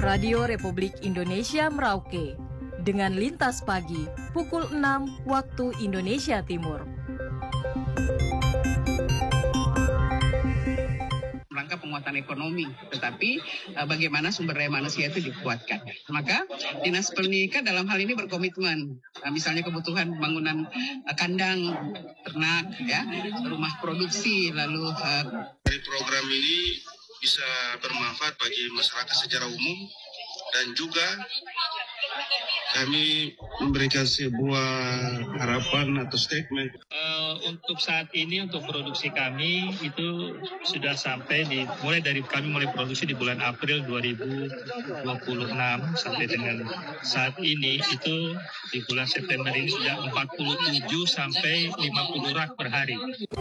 Radio Republik Indonesia Merauke dengan Lintas Pagi pukul 6 waktu Indonesia Timur. Rangka penguatan ekonomi, tetapi bagaimana sumber daya manusia itu dikuatkan. Maka Dinas Pendidikan dalam hal ini berkomitmen, misalnya kebutuhan bangunan kandang ternak, ya, rumah produksi, lalu dari program ini bisa bermanfaat bagi masyarakat secara umum dan juga kami memberikan sebuah harapan atau statement. Untuk saat ini untuk produksi kami itu sudah sampai mulai produksi di bulan April 2026 sampai dengan saat ini itu di bulan September ini sudah 47 sampai 50 rak per hari.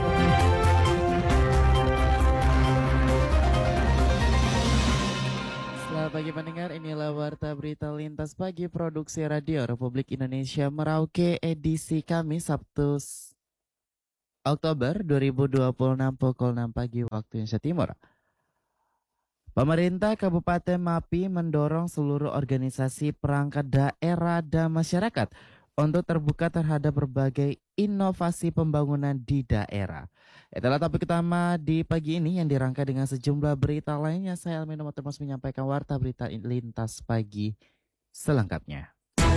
Selamat pagi pendengar, inilah Warta Berita Lintas Pagi Produksi Radio Republik Indonesia Merauke edisi Kamis Sabtu Oktober 2026 pukul 6 pagi waktu Indonesia Timur. Pemerintah Kabupaten Mapi mendorong seluruh organisasi perangkat daerah dan masyarakat untuk terbuka terhadap berbagai inovasi pembangunan di daerah. Itulah topik utama di pagi ini yang dirangkai dengan sejumlah berita lainnya. Saya Almino Termas menyampaikan Warta Berita Lintas Pagi selengkapnya.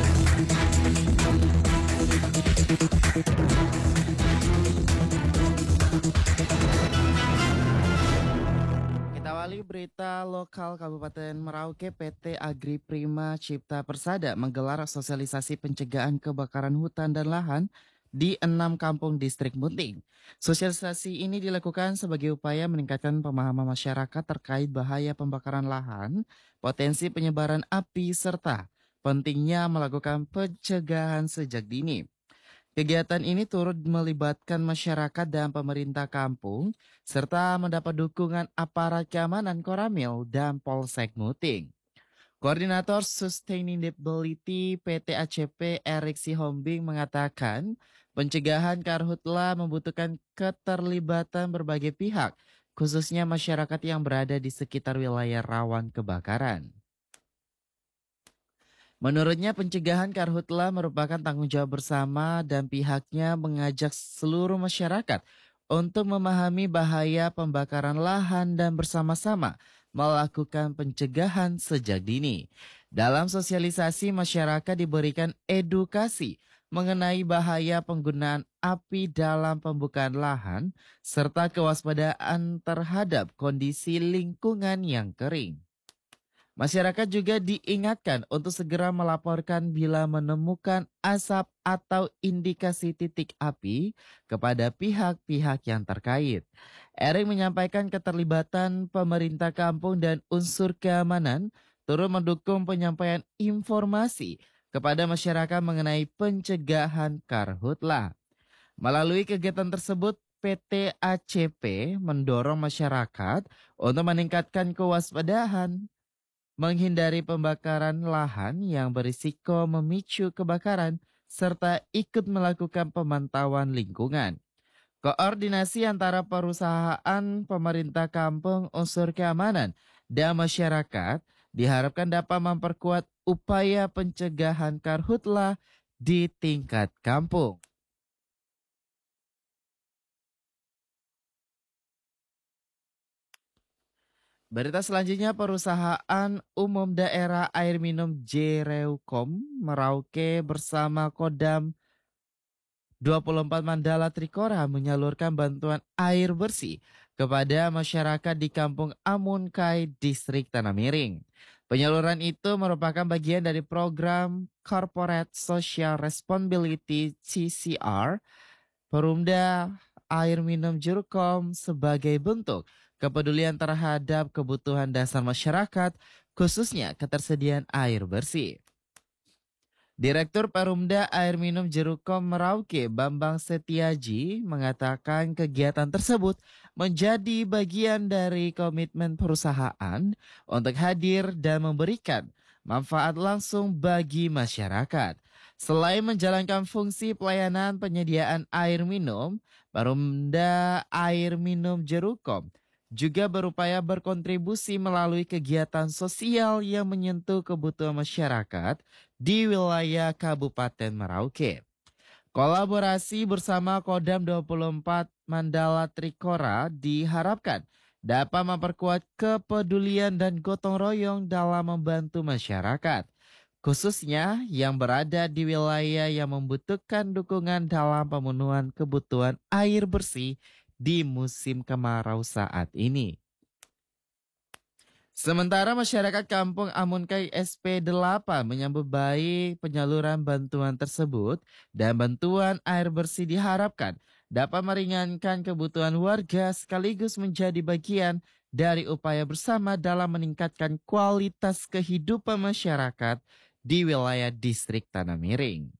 Kita awali berita lokal Kabupaten Merauke. PT Agri Prima Cipta Persada menggelar sosialisasi pencegahan kebakaran hutan dan lahan di 6 kampung distrik Munting. Sosialisasi ini dilakukan sebagai upaya meningkatkan pemahaman masyarakat terkait bahaya pembakaran lahan, potensi penyebaran api, serta pentingnya melakukan pencegahan sejak dini. Kegiatan ini turut melibatkan masyarakat dan pemerintah kampung, serta mendapat dukungan aparat keamanan Koramil dan Polsek Muting. Koordinator Sustainability PT ACP Erik Sihombing mengatakan pencegahan karhutla membutuhkan keterlibatan berbagai pihak, khususnya masyarakat yang berada di sekitar wilayah rawan kebakaran. Menurutnya pencegahan karhutla merupakan tanggung jawab bersama dan pihaknya mengajak seluruh masyarakat untuk memahami bahaya pembakaran lahan dan bersama-sama melakukan pencegahan sejak dini. Dalam sosialisasi, masyarakat diberikan edukasi mengenai bahaya penggunaan api dalam pembukaan lahan serta kewaspadaan terhadap kondisi lingkungan yang kering. Masyarakat juga diingatkan untuk segera melaporkan bila menemukan asap atau indikasi titik api kepada pihak-pihak yang terkait. Erik menyampaikan keterlibatan pemerintah kampung dan unsur keamanan turut mendukung penyampaian informasi kepada masyarakat mengenai pencegahan karhutla. Melalui kegiatan tersebut, PT ACP mendorong masyarakat untuk meningkatkan kewaspadaan, menghindari pembakaran lahan yang berisiko memicu kebakaran, serta ikut melakukan pemantauan lingkungan. Koordinasi antara perusahaan, pemerintah kampung, unsur keamanan, dan masyarakat diharapkan dapat memperkuat upaya pencegahan karhutla di tingkat kampung. Berita selanjutnya, perusahaan umum daerah air minum Jereukom Merauke bersama Kodam 24 Mandala Trikora menyalurkan bantuan air bersih kepada masyarakat di Kampung Amunkai, Distrik Tanah Miring. Penyaluran itu merupakan bagian dari program Corporate Social Responsibility CSR Perumda Air Minum Jereukom sebagai bentuk kepedulian terhadap kebutuhan dasar masyarakat, khususnya ketersediaan air bersih. Direktur Perumda Air Minum Jereukom Merauke, Bambang Setiaji, mengatakan kegiatan tersebut menjadi bagian dari komitmen perusahaan untuk hadir dan memberikan manfaat langsung bagi masyarakat. Selain menjalankan fungsi pelayanan penyediaan air minum, Perumda Air Minum Jereukom juga berupaya berkontribusi melalui kegiatan sosial yang menyentuh kebutuhan masyarakat di wilayah Kabupaten Merauke. Kolaborasi bersama Kodam 24 Mandala Trikora diharapkan dapat memperkuat kepedulian dan gotong royong dalam membantu masyarakat, khususnya yang berada di wilayah yang membutuhkan dukungan dalam pemenuhan kebutuhan air bersih di musim kemarau saat ini. Sementara masyarakat Kampung Amunkai SP8 menyambut baik penyaluran bantuan tersebut dan bantuan air bersih diharapkan dapat meringankan kebutuhan warga sekaligus menjadi bagian dari upaya bersama dalam meningkatkan kualitas kehidupan masyarakat di wilayah distrik Tanah Miring.